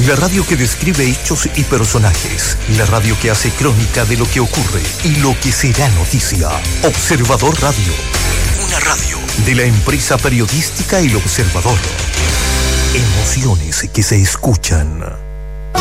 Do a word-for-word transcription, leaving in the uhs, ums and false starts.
La radio que describe hechos y personajes. La radio que hace crónica de lo que ocurre y lo que será noticia. Observador Radio. Una radio de la empresa periodística El Observador. Emociones que se escuchan.